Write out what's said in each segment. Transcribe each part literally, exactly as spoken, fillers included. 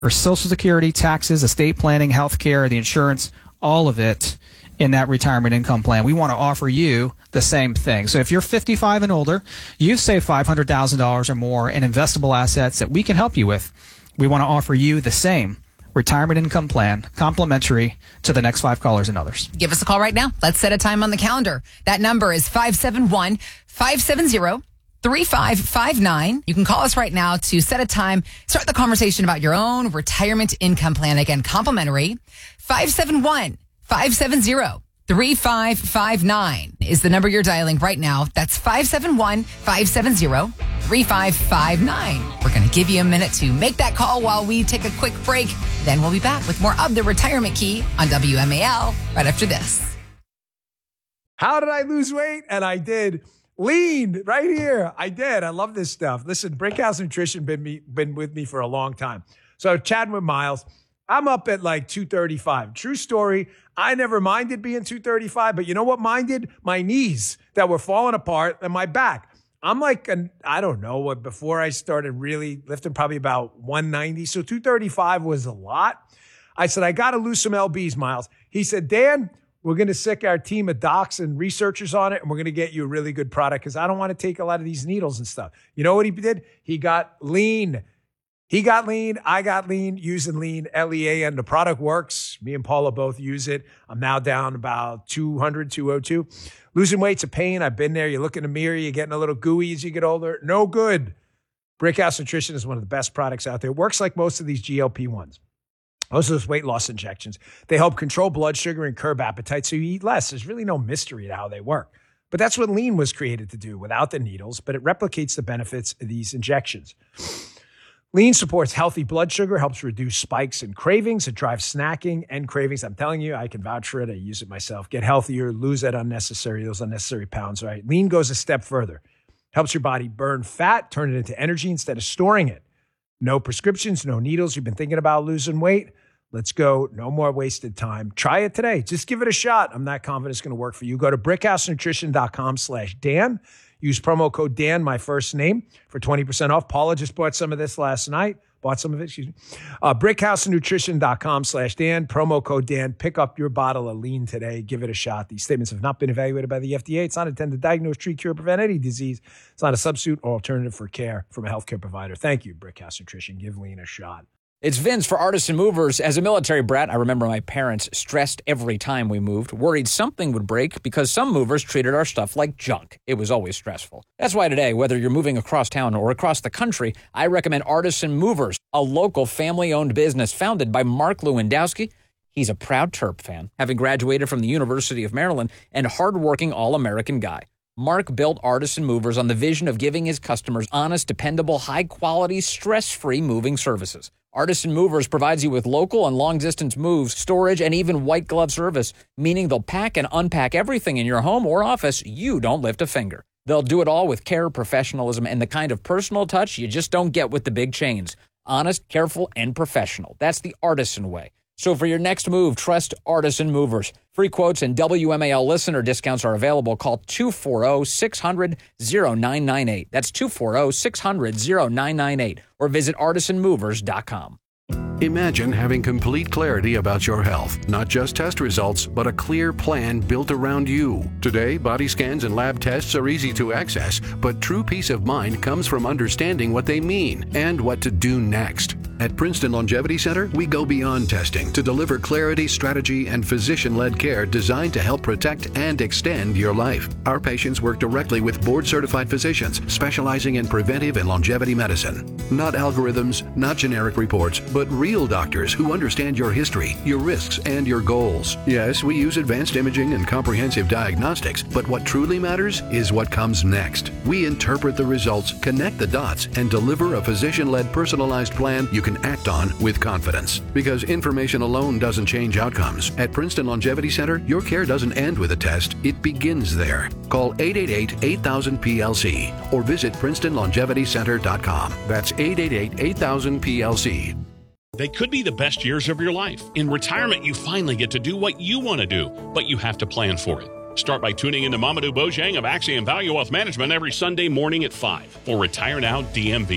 Or Social Security, taxes, estate planning, health care, the insurance, all of it in that retirement income plan. We want to offer you the same thing. So if you're fifty-five and older, you've saved five hundred thousand dollars or more in investable assets that we can help you with. We want to offer you the same retirement income plan, complimentary to the next five callers and others. Give us a call right now. Let's set a time on the calendar. That number is five seven one, five seven zero, three five five nine. You can call us right now to set a time, start the conversation about your own retirement income plan. Again, complimentary. five seven one, five seven zero, three five five nine is the number you're dialing right now. That's five seven one, five seven zero, three five five nine. We're going to give you a minute to make that call while we take a quick break. Then we'll be back with more of the Retirement Key on W M A L right after this. How did I lose weight? And I did. Lean right here. I did. I love this stuff. Listen, Brickhouse Nutrition been me been with me for a long time. So chatting with Miles, I'm up at like two thirty-five. True story. I never minded being two thirty-five, but you know what minded? My knees that were falling apart and my back. I'm like, an, I don't know what, before I started really lifting, probably about one ninety. So two thirty-five was a lot. I said, I got to lose some L Bs, Miles. He said, Dan, we're going to sick our team of docs and researchers on it, and we're going to get you a really good product because I don't want to take a lot of these needles and stuff. You know what he did? He got lean. He got lean. I got lean using lean, L E A N. The product works. Me and Paula both use it. I'm now down about two hundred, two oh two. Losing weight's a pain. I've been there. You look in the mirror, you're getting a little gooey as you get older. No good. Brickhouse Nutrition is one of the best products out there. It works like most of these G L P ones. Most of those weight loss injections. They help control blood sugar and curb appetite so you eat less. There's really no mystery to how they work. But that's what lean was created to do without the needles, but it replicates the benefits of these injections. Lean supports healthy blood sugar, helps reduce spikes and cravings. It drives snacking and cravings. I'm telling you, I can vouch for it. I use it myself. Get healthier, lose that unnecessary, those unnecessary pounds, right? Lean goes a step further. Helps your body burn fat, turn it into energy instead of storing it. No prescriptions, no needles. You've been thinking about losing weight? Let's go. No more wasted time. Try it today. Just give it a shot. I'm not confident it's going to work for you. Go to brickhousenutrition.com slash Dan. Use promo code Dan, my first name, for twenty percent off. Paula just bought some of this last night. Bought some of it, excuse me. Uh, brickhousenutrition.com slash Dan. Promo code Dan. Pick up your bottle of lean today. Give it a shot. These statements have not been evaluated by the F D A. It's not intended to diagnose, treat, cure, prevent any disease. It's not a substitute or alternative for care from a healthcare provider. Thank you, Brickhouse Nutrition. Give lean a shot. It's Vince for Artisan Movers. As a military brat, I remember my parents stressed every time we moved, worried something would break because some movers treated our stuff like junk. It was always stressful. That's why today, whether you're moving across town or across the country, I recommend Artisan Movers, a local family-owned business founded by Mark Lewandowski. He's a proud Terp fan, having graduated from the University of Maryland, and hardworking all-American guy. Mark built Artisan Movers on the vision of giving his customers honest, dependable, high-quality, stress-free moving services. Artisan Movers provides you with local and long-distance moves, storage, and even white glove service, meaning they'll pack and unpack everything in your home or office. You don't lift a finger. They'll do it all with care, professionalism, and the kind of personal touch you just don't get with the big chains. Honest, careful, and professional. That's the Artisan way. So for your next move, trust Artisan Movers. Free quotes and W M A L listener discounts are available. Call two four zero, six hundred, zero nine nine eight. That's two four zero, six hundred, zero nine nine eight. Or visit artisan movers dot com. Imagine having complete clarity about your health. Not just test results, but a clear plan built around you. Today, body scans and lab tests are easy to access, but true peace of mind comes from understanding what they mean and what to do next. At Princeton Longevity Center, we go beyond testing to deliver clarity, strategy, and physician-led care designed to help protect and extend your life. Our patients work directly with board-certified physicians specializing in preventive and longevity medicine. Not algorithms, not generic reports, but real doctors who understand your history, your risks, and your goals. Yes, we use advanced imaging and comprehensive diagnostics, but what truly matters is what comes next. We interpret the results, connect the dots, and deliver a physician-led personalized plan you can act on with confidence. Because information alone doesn't change outcomes. At Princeton Longevity Center, your care doesn't end with a test, it begins there. Call eight eight eight, eight thousand, P L C or visit princeton longevity center dot com. That's eight eight eight, eight thousand, P L C. They could be the best years of your life. In retirement, you finally get to do what you want to do, but you have to plan for it. Start by tuning into Mamadou Bojang of Axiom Value Wealth Management every Sunday morning at five for Retire Now D M V.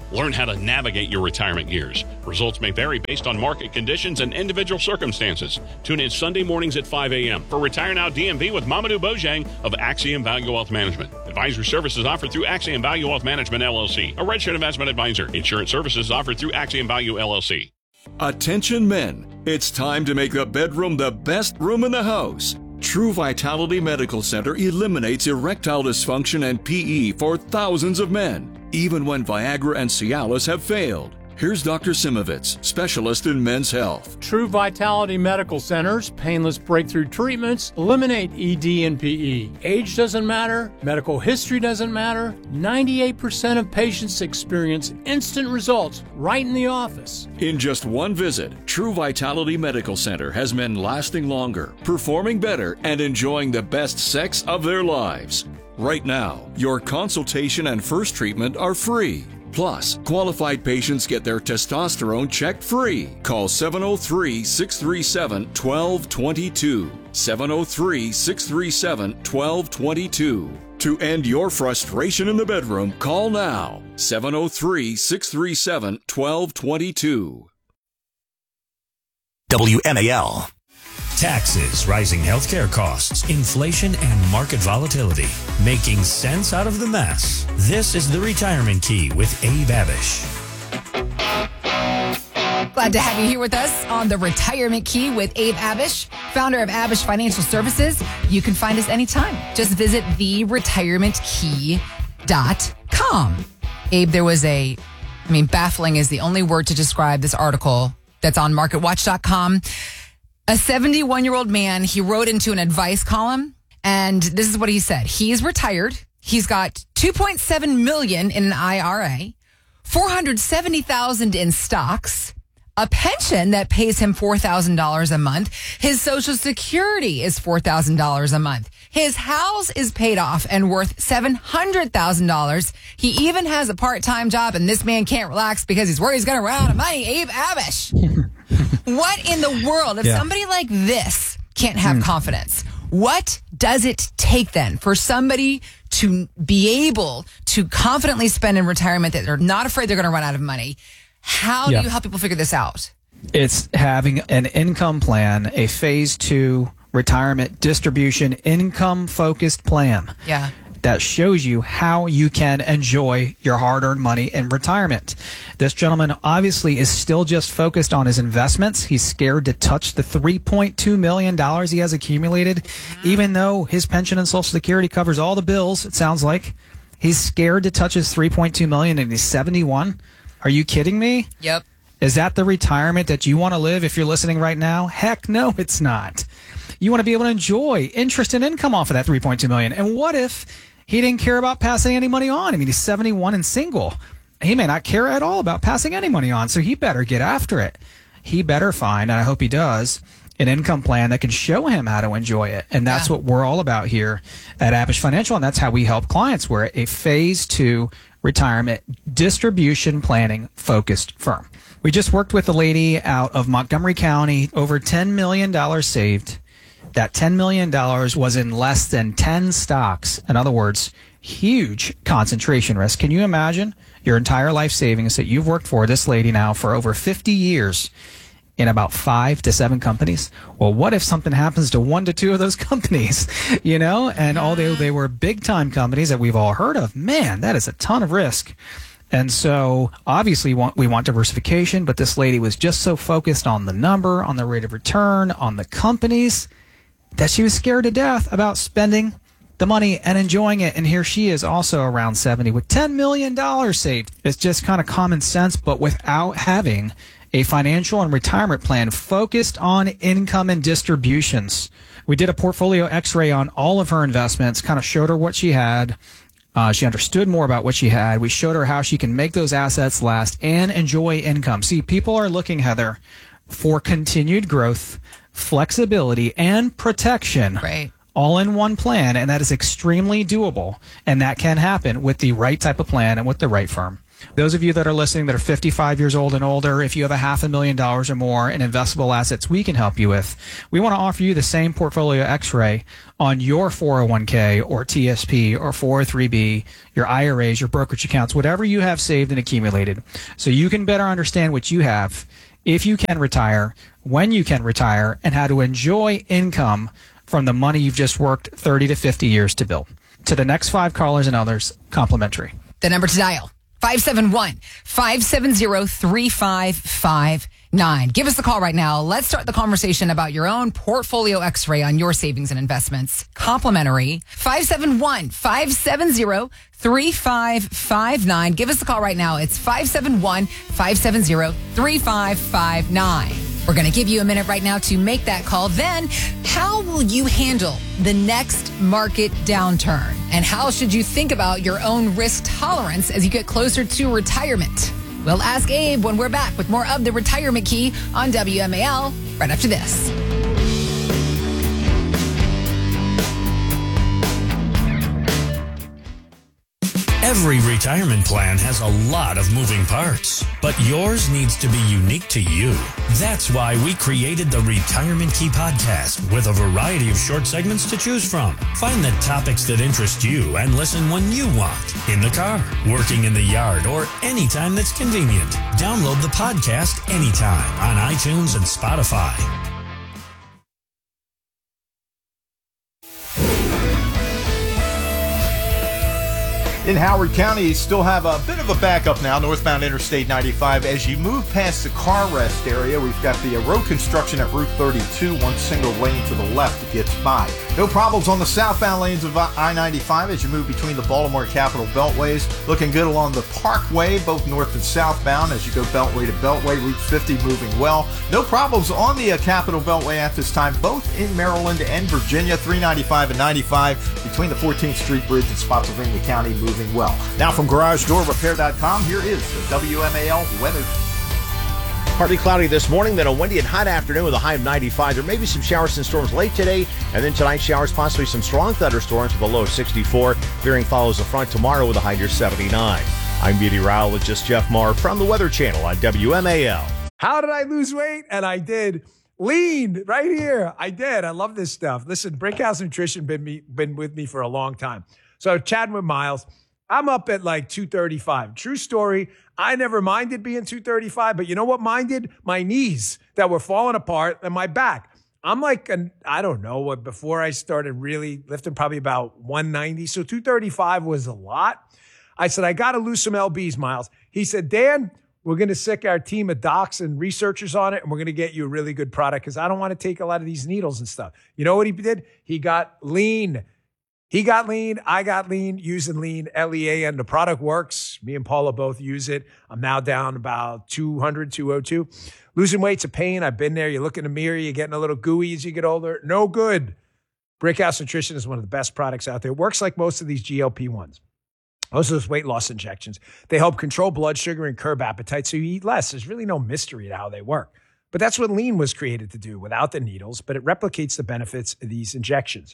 Learn how to navigate your retirement years. Results may vary based on market conditions and individual circumstances. Tune in Sunday mornings at five a.m. for Retire Now D M V with Mamadou Bojang of Axiom Value Wealth Management. Advisory services offered through Axiom Value Wealth Management, L L C, a registered investment advisor. Insurance services offered through Axiom Value, L L C. Attention men, it's time to make the bedroom the best room in the house. True Vitality Medical Center eliminates erectile dysfunction and P E for thousands of men, even when Viagra and Cialis have failed. Here's Doctor Simovitz, specialist in men's health. True Vitality Medical Center's painless breakthrough treatments eliminate E D and P E. Age doesn't matter, medical history doesn't matter. ninety-eight percent of patients experience instant results right in the office. In just one visit, True Vitality Medical Center has men lasting longer, performing better, and enjoying the best sex of their lives. Right now, your consultation and first treatment are free. Plus, qualified patients get their testosterone checked free. Call seven oh three, six three seven, one two two two. seven oh three, six three seven, one two two two. To end your frustration in the bedroom, call now. seven oh three, six three seven, one two two two. W M A L. Taxes, rising healthcare costs, inflation, and market volatility. Making sense out of the mess. This is The Retirement Key with Abe Abish. Glad to have you here with us on The Retirement Key with Abe Abish, founder of Abish Financial Services. You can find us anytime. Just visit the retirement key dot com. Abe, there was a, I mean, baffling is the only word to describe this article that's on market watch dot com. A seventy-one-year-old man, he wrote into an advice column, and this is what he said. He's retired. He's got two point seven million dollars in an I R A, four hundred seventy thousand dollars in stocks, a pension that pays him four thousand dollars a month. His Social Security is four thousand dollars a month. His house is paid off and worth seven hundred thousand dollars. He even has a part-time job, and this man can't relax because he's worried he's going to run out of money. Abe Abish. What in the world? If yeah. somebody like this can't have mm. confidence, what does it take then for somebody to be able to confidently spend in retirement that they're not afraid they're going to run out of money? How yeah. do you help people figure this out? It's having an income plan, a phase two retirement distribution income focused plan. Yeah. That shows you how you can enjoy your hard-earned money in retirement. This gentleman obviously is still just focused on his investments. He's scared to touch the three point two million dollars he has accumulated, even though his pension and Social Security covers all the bills, it sounds like. He's scared to touch his three point two million dollars and he's seventy-one. Are you kidding me? Yep. Is that the retirement that you want to live if you're listening right now? Heck no, it's not. You want to be able to enjoy interest and income off of that three point two million dollars. And what if he didn't care about passing any money on? I mean, he's seventy-one and single. He may not care at all about passing any money on, so he better get after it. He better find, and I hope he does, an income plan that can show him how to enjoy it. And that's yeah. what we're all about here at Abish Financial, and that's how we help clients. We're a phase two retirement distribution planning focused firm. We just worked with a lady out of Montgomery County, over ten million dollars saved. That ten million dollars was in less than ten stocks. In other words, huge concentration risk. Can you imagine your entire life savings that you've worked for this lady now for over fifty years in about five to seven companies? Well, what if something happens to one to two of those companies, you know, and all they, they were big time companies that we've all heard of? Man, that is a ton of risk. And so obviously we want, we want diversification, but this lady was just so focused on the number, on the rate of return, on the companies, that she was scared to death about spending the money and enjoying it. And here she is, also around seventy, with ten million dollars saved. It's just kind of common sense, but without having a financial and retirement plan focused on income and distributions. We did a portfolio x-ray on all of her investments, kind of showed her what she had. Uh, she understood more about what she had. We showed her how she can make those assets last and enjoy income. See, people are looking, Heather, for continued growth, flexibility, and protection, right, all in one plan, and that is extremely doable, and that can happen with the right type of plan and with the right firm. Those of you that are listening that are fifty-five years old and older, if you have a half a million dollars or more in investable assets we can help you with, we want to offer you the same portfolio x-ray on your four oh one k or T S P or four oh three b, your I R As, your brokerage accounts, whatever you have saved and accumulated, so you can better understand what you have, if you can retire, when you can retire, and how to enjoy income from the money you've just worked thirty to fifty years to build. To the next five callers and others, complimentary. The number to dial, five seven one, five seven zero, three five five nine. Give us the call right now. Let's start the conversation about your own portfolio x-ray on your savings and investments. Complimentary, five seven one, five seven zero, three five five nine. Give us the call right now. It's five seven one, five seven zero, three five five nine. We're going to give you a minute right now to make that call. Then, how will you handle the next market downturn? And how should you think about your own risk tolerance as you get closer to retirement? We'll ask Abe when we're back with more of the Retirement Key on W M A L right after this. Every retirement plan has a lot of moving parts, but yours needs to be unique to you. That's why we created the Retirement Key podcast with a variety of short segments to choose from. Find the topics that interest you and listen when you want, in the car, working in the yard, or anytime that's convenient. Download the podcast anytime on iTunes and Spotify. In Howard County, you still have a bit of a backup now, northbound Interstate ninety-five. As you move past the car rest area, we've got the road construction at Route thirty-two, one single lane to the left to get by. No problems on the southbound lanes of I ninety-five as you move between the Baltimore Capital Beltways. Looking good along the Parkway, both north and southbound as you go Beltway to Beltway. Route fifty moving well. No problems on the uh, Capital Beltway at this time, both in Maryland and Virginia. three ninety-five and ninety-five between the fourteenth Street Bridge and Spotsylvania County moving well. Now from Garage Door Repair dot com, here is the W M A L weather. Partly cloudy this morning, then a windy and hot afternoon with a high of ninety-five. There may be some showers and storms late today, and then tonight showers, possibly some strong thunderstorms with a low of sixty-four. Fearing follows the front tomorrow with a high near seventy-nine. I'm meteorologist Jeff Marr from the Weather Channel on W M A L. How did I lose weight? And I did. Lean right here. I did. I love this stuff. Listen, Brickhouse Nutrition been me been with me for a long time. So chatting with Miles. I'm up at like two thirty-five. True story. I never minded being two thirty-five, but you know what minded? My knees that were falling apart and my back. I'm like, an, I don't know, what before I started really lifting, probably about one ninety. So two thirty-five was a lot. I said, I got to lose some L Bs, Miles. He said, Dan, we're going to sick our team of docs and researchers on it, and we're going to get you a really good product because I don't want to take a lot of these needles and stuff. You know what he did? He got lean. He got lean. I got lean using lean, L E A, and the product works. Me and Paula both use it. I'm now down about two hundred, two oh two. Losing weight's a pain. I've been there. You look in the mirror, you're getting a little gooey as you get older. No good. Brickhouse Nutrition is one of the best products out there. It works like most of these G L P ones. Most of those weight loss injections. They help control blood sugar and curb appetite so you eat less. There's really no mystery to how they work. But that's what lean was created to do without the needles, but it replicates the benefits of these injections.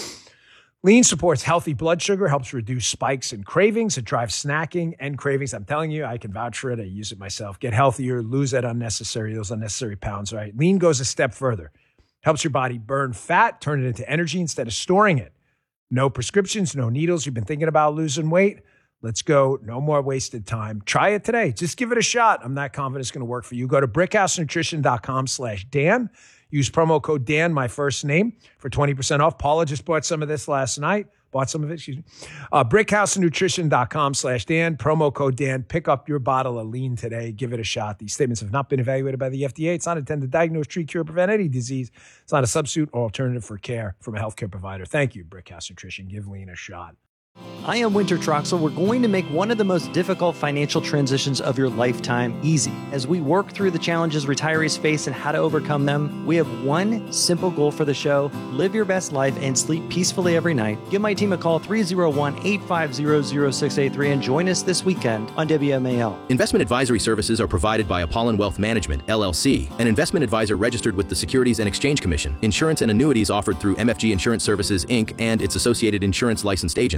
Lean supports healthy blood sugar, helps reduce spikes and cravings. It drives snacking and cravings. I'm telling you, I can vouch for it. I use it myself. Get healthier, lose that unnecessary, those unnecessary pounds, right? Lean goes a step further. Helps your body burn fat, turn it into energy instead of storing it. No prescriptions, no needles. You've been thinking about losing weight? Let's go. No more wasted time. Try it today. Just give it a shot. I'm not confident it's going to work for you. Go to brickhousenutrition.com slash Dan. Use promo code Dan, my first name, for twenty percent off. Paula just bought some of this last night. Bought some of it, excuse me. Uh, brickhousenutrition.com slash Dan. Promo code Dan. Pick up your bottle of lean today. Give it a shot. These statements have not been evaluated by the F D A. It's not intended to diagnose, treat, cure, prevent any disease. It's not a substitute or alternative for care from a healthcare provider. Thank you, Brickhouse Nutrition. Give lean a shot. I am Winter Troxel. We're going to make one of the most difficult financial transitions of your lifetime easy. As we work through the challenges retirees face and how to overcome them, we have one simple goal for the show: live your best life and sleep peacefully every night. Give my team a call, three oh one, eight five zero, zero six eight three, and join us this weekend on W M A L. Investment advisory services are provided by Apollon Wealth Management, L L C, an investment advisor registered with the Securities and Exchange Commission. Insurance and annuities offered through M F G Insurance Services, Incorporated, and its associated insurance licensed agents.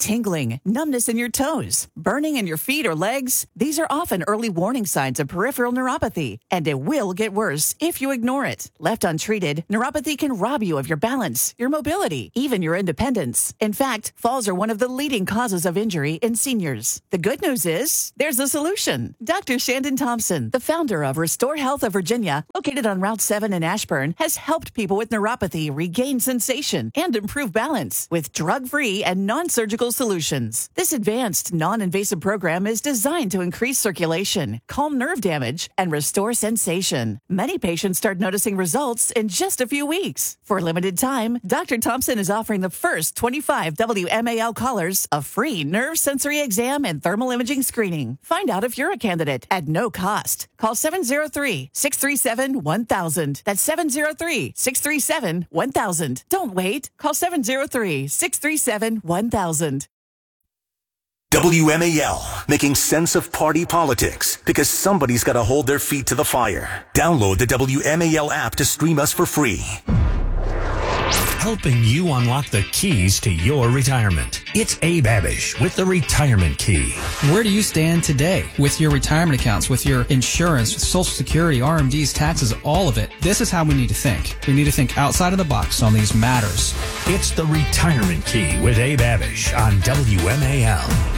tingling, numbness in your toes, burning in your feet or legs. These are often early warning signs of peripheral neuropathy, and it will get worse if you ignore it. Left untreated, neuropathy can rob you of your balance, your mobility, even your independence. In fact, falls are one of the leading causes of injury in seniors. The good news is, there's a solution. Doctor Shandon Thompson, the founder of Restore Health of Virginia, located on Route seven in Ashburn, has helped people with neuropathy regain sensation and improve balance with drug-free and non-surgical solutions. This advanced, non-invasive program is designed to increase circulation, calm nerve damage, and restore sensation. Many patients start noticing results in just a few weeks. For a limited time, Doctor Thompson is offering the first twenty-five W M A L callers a free nerve sensory exam and thermal imaging screening. Find out if you're a candidate at no cost. Call seven zero three, six three seven, one thousand. That's seven zero three, six three seven, one thousand. Don't wait. Call seven zero three, six three seven, one thousand. W M A L, making sense of party politics, because somebody's got to hold their feet to the fire. Download the W M A L app to stream us for free. Helping you unlock the keys to your retirement. It's Abe Abish with the Retirement Key. Where do you stand today with your retirement accounts, with your insurance, with Social Security, R M Ds, taxes, all of it? This is how we need to think. We need to think outside of the box on these matters. It's the Retirement Key with Abe Abish on W M A L.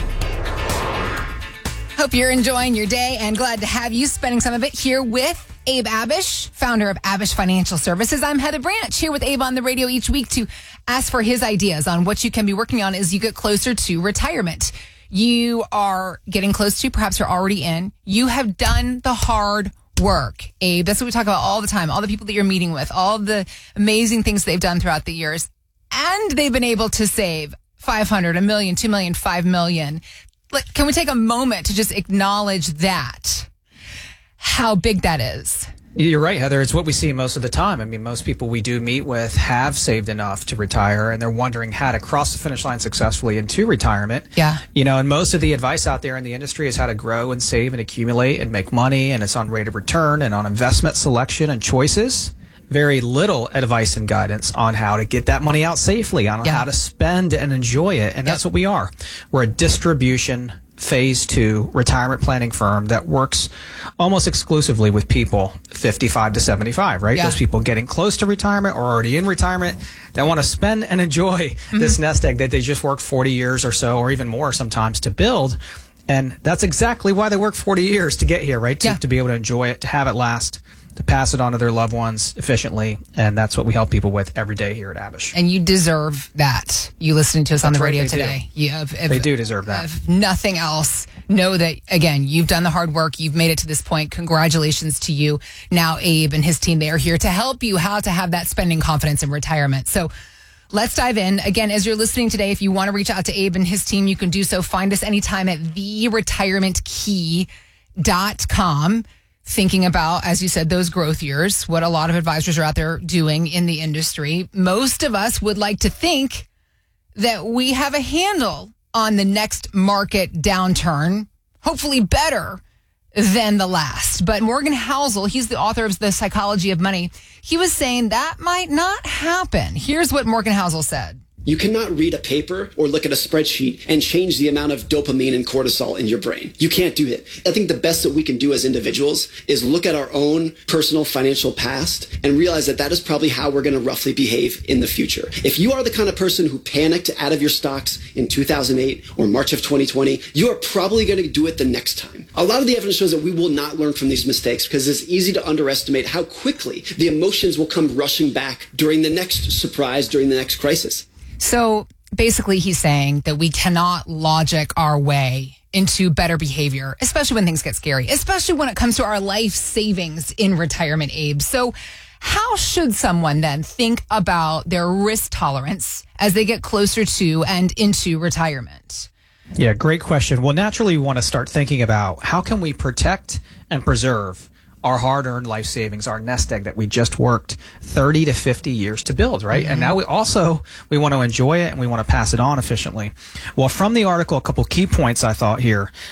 Hope you're enjoying your day and glad to have you spending some of it here with Abe Abish, founder of Abish Financial Services. I'm Heather Branch, here with Abe on the radio each week to ask for his ideas on what you can be working on as you get closer to retirement. You are getting close to, perhaps you're already in. You have done the hard work, Abe. That's what we talk about all the time. All the people that you're meeting with, all the amazing things they've done throughout the years. And they've been able to save five hundred, a million, two million, five million. Like, can we take a moment to just acknowledge that? How big that is. You're right, Heather. It's what we see most of the time. I mean, most people we do meet with have saved enough to retire, and they're wondering how to cross the finish line successfully into retirement. Yeah. You know, and most of the advice out there in the industry is how to grow and save and accumulate and make money, and it's on rate of return and on investment selection and choices. Very little advice and guidance on how to get that money out safely, on yeah. how to spend and enjoy it. And that's yep. what we are. We're a distribution phase two retirement planning firm that works almost exclusively with people fifty-five to seventy-five, right? Yeah. Those people getting close to retirement or already in retirement that want to spend and enjoy mm-hmm. this nest egg that they just worked forty years or so, or even more sometimes, to build. And that's exactly why they work forty years to get here, right? To, yeah. to be able to enjoy it, to have it last, to pass it on to their loved ones efficiently. And that's what we help people with every day here at Abish. And you deserve that. You listening to us that's on the right, radio they today. Do. You have, if, they do deserve that. If nothing else, know that, again, you've done the hard work. You've made it to this point. Congratulations to you. Now, Abe and his team, they are here to help you how to have that spending confidence in retirement. So let's dive in. Again, as you're listening today, if you want to reach out to Abe and his team, you can do so. Find us anytime at the retirement key dot com. Thinking about, as you said, those growth years, what a lot of advisors are out there doing in the industry. Most of us would like to think that we have a handle on the next market downturn, hopefully better than the last. But Morgan Housel, he's the author of The Psychology of Money. He was saying that might not happen. Here's what Morgan Housel said. You cannot read a paper or look at a spreadsheet and change the amount of dopamine and cortisol in your brain. You can't do it. I think the best that we can do as individuals is look at our own personal financial past and realize that that is probably how we're going to roughly behave in the future. If you are the kind of person who panicked out of your stocks in two thousand eight or March of twenty twenty, you are probably going to do it the next time. A lot of the evidence shows that we will not learn from these mistakes because it's easy to underestimate how quickly the emotions will come rushing back during the next surprise, during the next crisis. So basically he's saying that we cannot logic our way into better behavior, especially when things get scary, especially when it comes to our life savings in retirement, Abe. So how should someone then think about their risk tolerance as they get closer to and into retirement? Yeah, great question. Well, naturally, we want to start thinking about how can we protect and preserve our hard-earned life savings, our nest egg that we just worked thirty to fifty years to build, right? Mm-hmm. And now we also, we want to enjoy it and we want to pass it on efficiently. Well, from the article, a couple key points I thought here.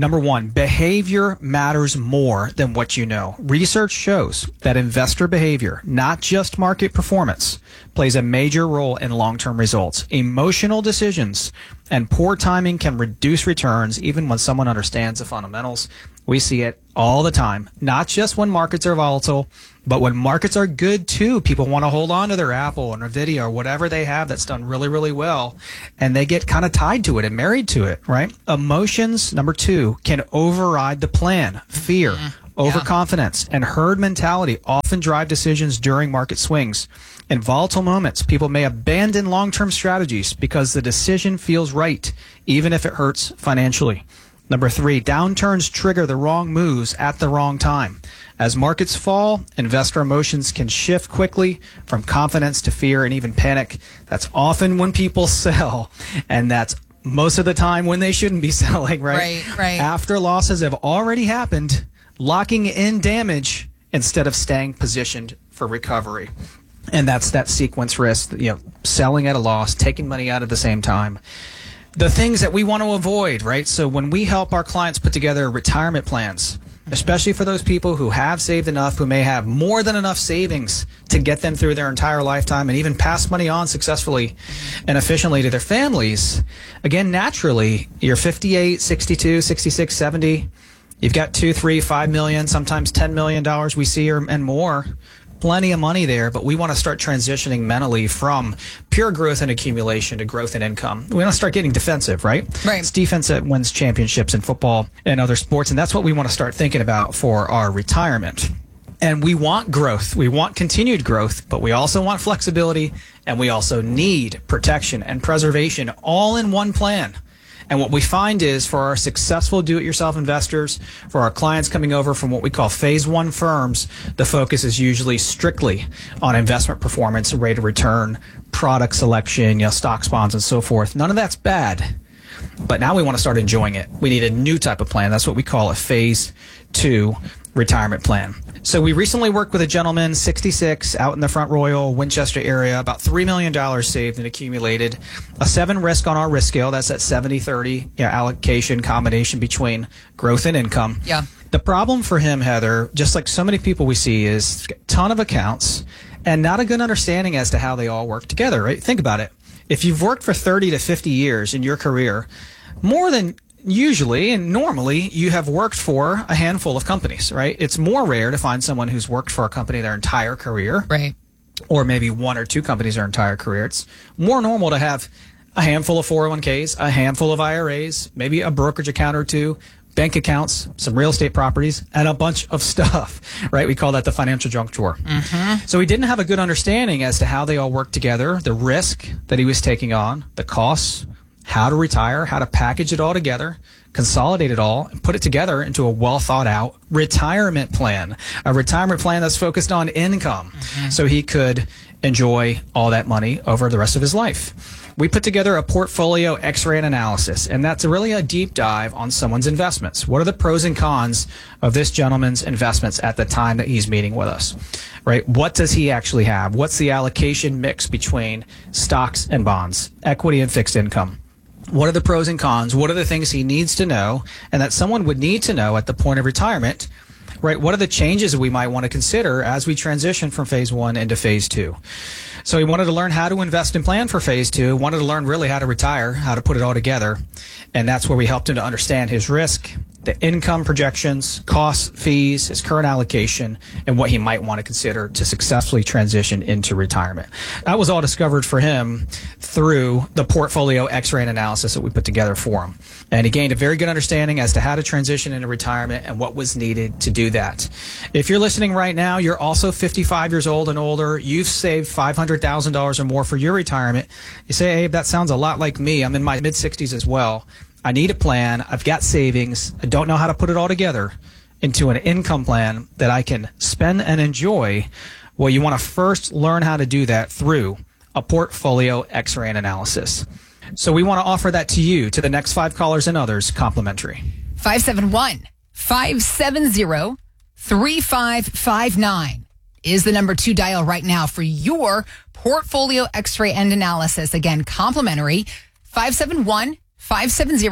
Number one, behavior matters more than what you know. Research shows that investor behavior, not just market performance, plays a major role in long-term results. Emotional decisions and poor timing can reduce returns even when someone understands the fundamentals. We see it all the time, not just when markets are volatile, but when markets are good too. People want to hold on to their Apple or Nvidia or whatever they have that's done really, really well, and they get kind of tied to it and married to it, right? Emotions, number two, can override the plan. Fear, mm-hmm. overconfidence, yeah. and herd mentality often drive decisions during market swings. In volatile moments, people may abandon long-term strategies because the decision feels right, even if it hurts financially. Number three, downturns trigger the wrong moves at the wrong time. As markets fall, investor emotions can shift quickly from confidence to fear and even panic. That's often when people sell, and that's most of the time when they shouldn't be selling, right? Right, right. After losses have already happened, locking in damage instead of staying positioned for recovery. And that's that sequence risk, you know, selling at a loss, taking money out at the same time. The things that we want to avoid, right? So when we help our clients put together retirement plans, especially for those people who have saved enough, who may have more than enough savings to get them through their entire lifetime and even pass money on successfully and efficiently to their families, again, naturally, you're fifty-eight, sixty-two, sixty-six, seventy, you've got two, three, five million, sometimes ten million dollars we see or, and more. Plenty of money there, but we want to start transitioning mentally from pure growth and accumulation to growth and income. We want to start getting defensive, right? Right. It's defense that wins championships in football and other sports, and that's what we want to start thinking about for our retirement. And we want growth. We want continued growth, but we also want flexibility, and we also need protection and preservation all in one plan. And what we find is for our successful do-it-yourself investors, for our clients coming over from what we call phase one firms, the focus is usually strictly on investment performance, rate of return, product selection, you know, stocks, bonds, and so forth. None of that's bad. But now we want to start enjoying it. We need a new type of plan. That's what we call a phase two retirement plan. So we recently worked with a gentleman, sixty-six, out in the Front Royal, Winchester area, about three million dollars saved and accumulated. A seven risk on our risk scale. That's that seventy thirty you know, allocation combination between growth and income. Yeah. The problem for him, Heather, just like so many people we see, is a ton of accounts and not a good understanding as to how they all work together, right? Think about it. If you've worked for thirty to fifty years in your career, more than usually and normally you have worked for a handful of companies, right? It's more rare to find someone who's worked for a company their entire career. Right. Or maybe one or two companies their entire career. It's more normal to have a handful of four oh one k's, a handful of I R As, maybe a brokerage account or two, bank accounts, some real estate properties, and a bunch of stuff, right? We call that the financial junk drawer. Mm-hmm. So he didn't have a good understanding as to how they all work together, the risk that he was taking on, the costs, how to retire, how to package it all together, consolidate it all, and put it together into a well thought out retirement plan, a retirement plan that's focused on income, mm-hmm. so he could enjoy all that money over the rest of his life. We put together a portfolio X-ray analysis, and that's really a deep dive on someone's investments. What are the pros and cons of this gentleman's investments at the time that he's meeting with us, right? What does he actually have? What's the allocation mix between stocks and bonds, equity and fixed income? What are the pros and cons? What are the things he needs to know and that someone would need to know at the point of retirement, right? What are the changes that we might want to consider as we transition from phase one into phase two? So he wanted to learn how to invest and plan for phase two, wanted to learn really how to retire, how to put it all together. And that's where we helped him to understand his risk, the income projections, costs, fees, his current allocation, and what he might want to consider to successfully transition into retirement. That was all discovered for him through the portfolio X-ray analysis that we put together for him. And he gained a very good understanding as to how to transition into retirement and what was needed to do that. If you're listening right now, you're also fifty-five years old and older, you've saved five hundred thousand dollars or more for your retirement. You say, hey, that sounds a lot like me. I'm in my mid-sixties as well. I need a plan. I've got savings. I don't know how to put it all together into an income plan that I can spend and enjoy. Well, you want to first learn how to do that through a portfolio X-ray analysis. So we want to offer that to you, to the next five callers and others, complimentary. five seven one, five seven zero, three five five nine is the number to dial right now for your portfolio X-ray and analysis. Again, complimentary, five seven one, five seven zero,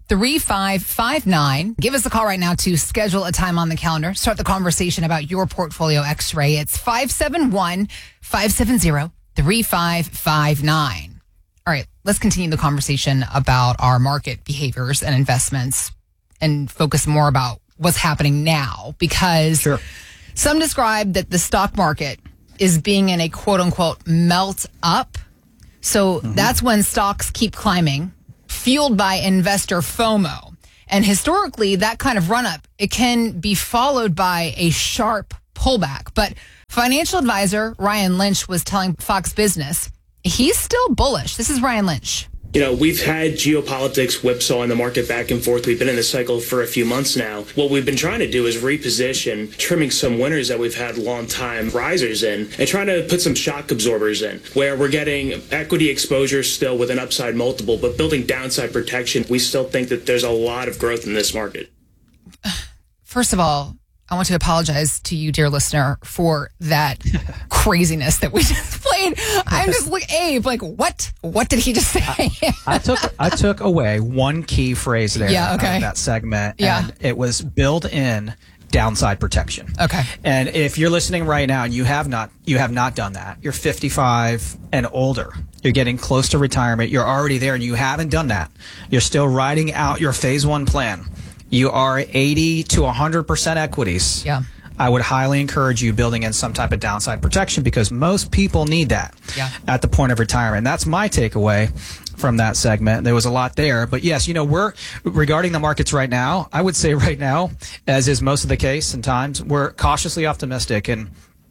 three five five nine. Give us a call right now to schedule a time on the calendar. Start the conversation about your portfolio x-ray. It's five seven one, five seven zero, three five five nine. All right, let's continue the conversation about our market behaviors and investments and focus more about what's happening now, because sure. some describe that the stock market is being in a quote unquote melt up. So mm-hmm. that's when stocks keep climbing, fueled by investor FOMO. And historically, that kind of run up, it can be followed by a sharp pullback. But financial advisor Ryan Lynch was telling Fox Business he's still bullish. This is Ryan Lynch. You know, we've had geopolitics whipsawing the market back and forth. We've been in this cycle for a few months now. What we've been trying to do is reposition, trimming some winners that we've had long-time risers in, and trying to put some shock absorbers in, where we're getting equity exposure still with an upside multiple, but building downside protection. We still think that there's a lot of growth in this market. First of all, I want to apologize to you, dear listener, for that craziness that we just played. I'm just like, Abe, like, what? What did he just say? I, I took I took away one key phrase there yeah, okay. of that segment, yeah. and it was build in downside protection. Okay. And if you're listening right now and you have not you have not done that, you're fifty-five and older, you're getting close to retirement, you're already there, and you haven't done that, you're still riding out your phase one plan. You are eighty to one hundred percent equities. Yeah. I would highly encourage you building in some type of downside protection, because most people need that yeah. at the point of retirement. That's my takeaway from that segment. There was a lot there. But yes, you know, we're regarding the markets right now, I would say right now, as is most of the case in times, we're cautiously optimistic. And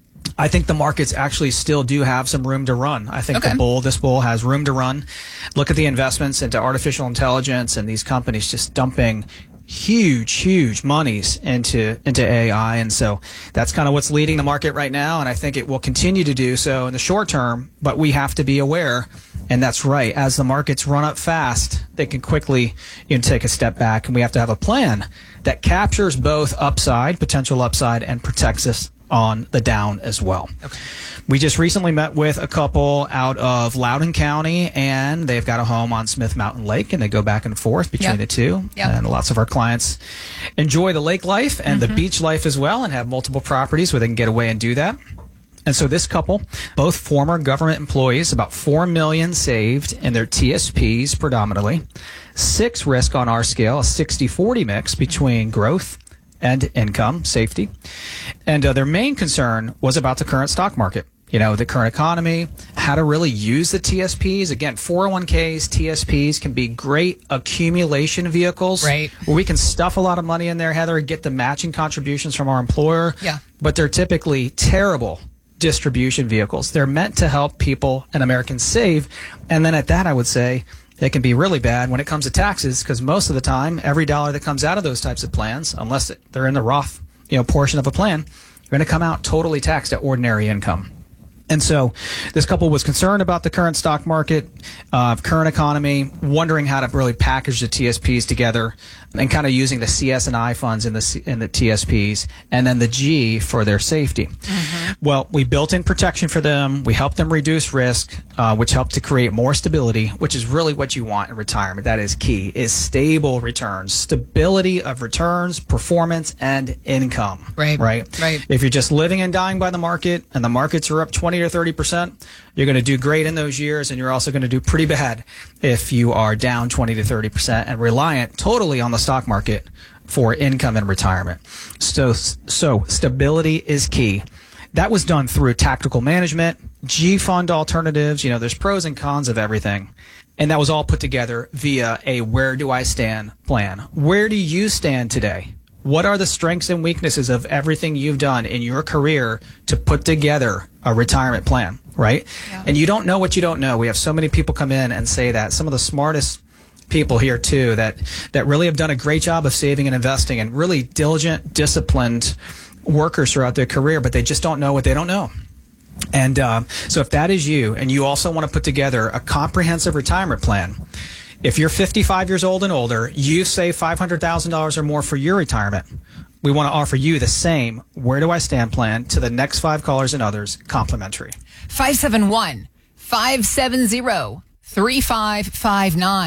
I think the markets actually still do have some room to run. I think okay. the bull, this bull has room to run. Look at the investments into artificial intelligence and these companies just dumping huge, huge monies into into A I. And so that's kind of what's leading the market right now. And I think it will continue to do so in the short term, but we have to be aware. And that's right. As the markets run up fast, they can quickly, you know, take a step back, and we have to have a plan that captures both upside, potential upside, and protects us on the down as well. Okay. We just recently met with a couple out of Loudoun County, and they've got a home on Smith Mountain Lake, and they go back and forth between yep. the two. Yep. And lots of our clients enjoy the lake life and mm-hmm. the beach life as well, and have multiple properties where they can get away and do that. And so this couple, both former government employees, about four million dollars saved in their T S Ps predominantly, six risk on our scale, a sixty forty mix between growth and income, safety. And uh, their main concern was about the current stock market. You know, the current economy, how to really use the T S Ps. Again, four oh one Ks, T S Ps can be great accumulation vehicles. Right. Where we can stuff a lot of money in there, Heather, get the matching contributions from our employer. Yeah. But they're typically terrible distribution vehicles. They're meant to help people and Americans save. And then at that, I would say, they can be really bad when it comes to taxes, because most of the time, every dollar that comes out of those types of plans, unless they're in the Roth, you know, portion of a plan, you're going to come out totally taxed at ordinary income. And so this couple was concerned about the current stock market, uh, current economy, wondering how to really package the T S Ps together, and kind of using the C S and I funds in the C- in the T S Ps, and then the G for their safety. Mm-hmm. Well, we built in protection for them. We helped them reduce risk, uh, which helped to create more stability, which is really what you want in retirement. That is key, is stable returns, stability of returns, performance, and income. Right. Right. Right. If you're just living and dying by the market, and the markets are up twenty or thirty percent, you're going to do great in those years, and you're also going to do pretty bad if you are down twenty to thirty percent and reliant totally on the stock market for income and retirement. So, so stability is key. That was done through tactical management, G fund alternatives. You know, there's pros and cons of everything. And that was all put together via a where do I stand plan. Where do you stand today? What are the strengths and weaknesses of everything you've done in your career to put together a retirement plan, right? Yeah. And you don't know what you don't know. We have so many people come in and say that. Some of the smartest people here too that that really have done a great job of saving and investing, and really diligent, disciplined workers throughout their career, but they just don't know what they don't know. And um, so if that is you, and you also want to put together a comprehensive retirement plan, if you're fifty-five years old and older, you save five hundred thousand dollars or more for your retirement, we want to offer you the same Where Do I Stand plan to the next five callers and others, complimentary. five seven one, five seven zero, three five five nine.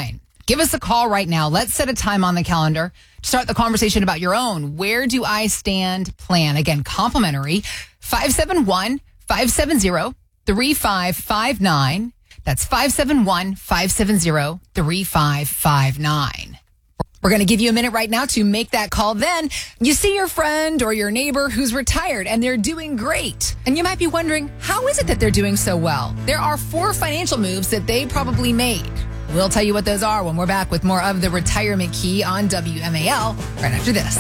Give us a call right now. Let's set a time on the calendar to start the conversation about your own Where Do I Stand plan. Again, complimentary. five seven one, five seven zero, three five five nine. That's five seven one, five seven zero, three five five nine. We're going to give you a minute right now to make that call. Then you see your friend or your neighbor who's retired and they're doing great. And you might be wondering, how is it that they're doing so well? There are four financial moves that they probably made. We'll tell you what those are when we're back with more of the Retirement Key on W M A L right after this.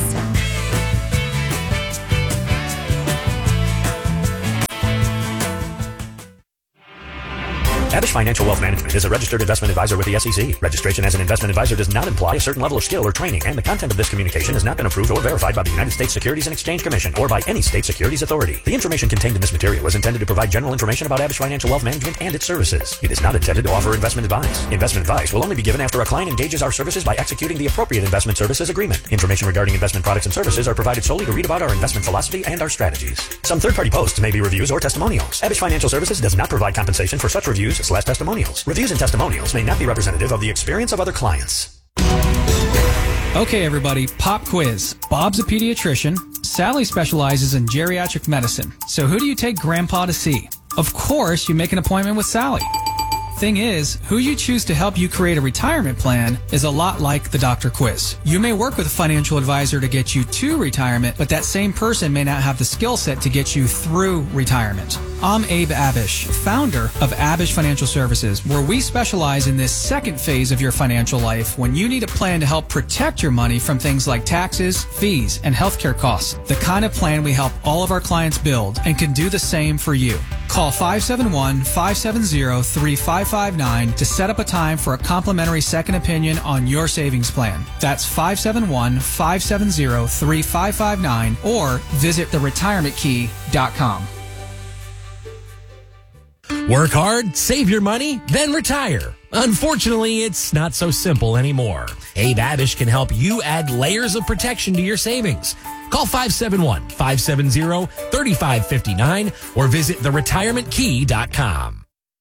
Abish Financial Wealth Management is a registered investment advisor with the S E C. Registration as an investment advisor does not imply a certain level of skill or training, and the content of this communication has not been approved or verified by the United States Securities and Exchange Commission or by any state securities authority. The information contained in this material was intended to provide general information about Abish Financial Wealth Management and its services. It is not intended to offer investment advice. Investment advice will only be given after a client engages our services by executing the appropriate investment services agreement. Information regarding investment products and services are provided solely to read about our investment philosophy and our strategies. Some third-party posts may be reviews or testimonials. Abish Financial Services does not provide compensation for such reviews slash testimonials. Reviews and testimonials may not be representative of the experience of other clients. Okay, everybody, pop quiz. Bob's a pediatrician. Sally specializes in geriatric medicine. So who do you take Grandpa to see? Of course, you make an appointment with Sally. Thing is, who you choose to help you create a retirement plan is a lot like the doctor quiz. You may work with a financial advisor to get you to retirement, but that same person may not have the skill set to get you through retirement. I'm Abe Abish, founder of Abish Financial Services, where we specialize in this second phase of your financial life when you need a plan to help protect your money from things like taxes, fees, and healthcare costs. The kind of plan we help all of our clients build and can do the same for you. Call five seven one, five seven zero, three five five nine to set up a time for a complimentary second opinion on your savings plan. That's five seven one, five seven zero, three five five nine or visit the retirement key dot com. Work hard, save your money, then retire. Unfortunately, it's not so simple anymore. Abe Abish can help you add layers of protection to your savings. Call five seven one, five seven zero, three five five nine or visit the retirement key dot com.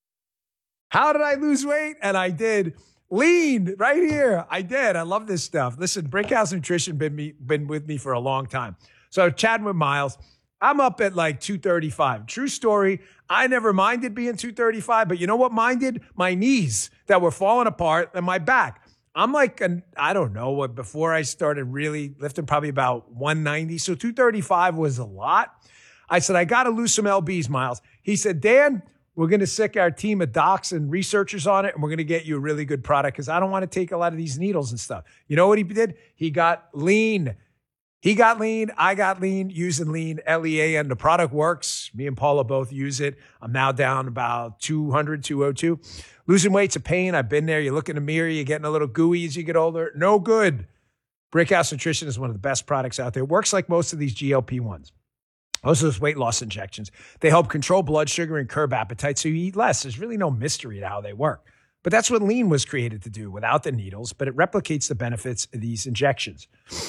How did I lose weight? And I did. Lean right here. I did. I love this stuff. Listen, Brickhouse Nutrition been me been with me for a long time. So chatting with Miles, I'm up at like two thirty-five. True story. I never minded being two thirty-five, but you know what minded? My knees that were falling apart and my back. I'm like, an, I don't know what, before I started really lifting, probably about one ninety. So two thirty-five was a lot. I said, I got to lose some L Bs, Miles. He said, Dan, we're going to sick our team of docs and researchers on it, and we're going to get you a really good product because I don't want to take a lot of these needles and stuff. You know what he did? He got lean. He got lean. I got lean using lean, L E A, and the product works. Me and Paula both use it. I'm now down about two hundred, two oh two. Losing weight's a pain. I've been there. You look in the mirror, you're getting a little gooey as you get older. No good. Brickhouse Nutrition is one of the best products out there. It works like most of these G L P ones. Most of those weight loss injections. They help control blood sugar and curb appetite so you eat less. There's really no mystery to how they work. But that's what lean was created to do without the needles, but it replicates the benefits of these injections.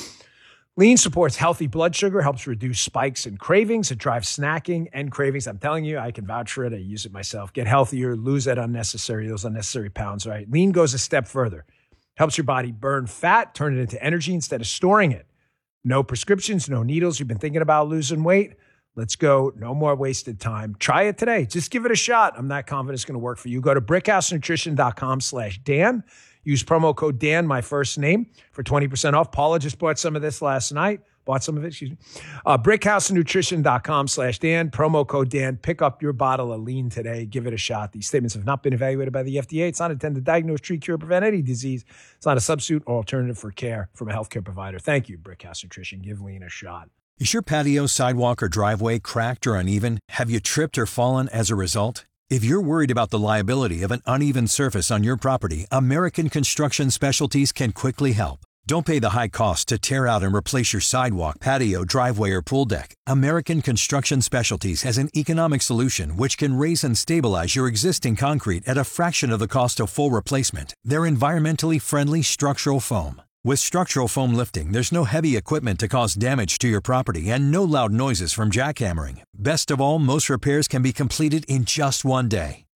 Lean supports healthy blood sugar, helps reduce spikes and cravings. It drives snacking and cravings. I'm telling you, I can vouch for it. I use it myself. Get healthier, lose that unnecessary, those unnecessary pounds, right? Lean goes a step further. Helps your body burn fat, turn it into energy instead of storing it. No prescriptions, no needles. You've been thinking about losing weight? Let's go. No more wasted time. Try it today. Just give it a shot. I'm not confident it's going to work for you. Go to brickhousenutrition.com slash Dan. Use promo code Dan, my first name, for twenty percent off. Paula just bought some of this last night. Bought some of it, excuse me. Uh, brickhousenutrition.com slash Dan. Promo code Dan. Pick up your bottle of lean today. Give it a shot. These statements have not been evaluated by the F D A. It's not intended to diagnose, treat, cure, or prevent any disease. It's not a substitute or alternative for care from a healthcare provider. Thank you, Brickhouse Nutrition. Give lean a shot. Is your patio, sidewalk, or driveway cracked or uneven? Have you tripped or fallen as a result? If you're worried about the liability of an uneven surface on your property, American Construction Specialties can quickly help. Don't pay the high cost to tear out and replace your sidewalk, patio, driveway, or pool deck. American Construction Specialties has an economic solution which can raise and stabilize your existing concrete at a fraction of the cost of full replacement. They're environmentally friendly structural foam. With structural foam lifting, there's no heavy equipment to cause damage to your property and no loud noises from jackhammering. Best of all, most repairs can be completed in just one day.